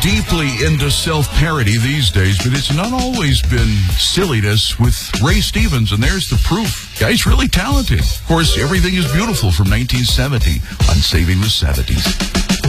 deeply into self-parody these days, but it's not always been silliness with Ray Stevens, and there's the proof. Guy's really talented. Of course, Everything is Beautiful from 1970 on Saving the 70s.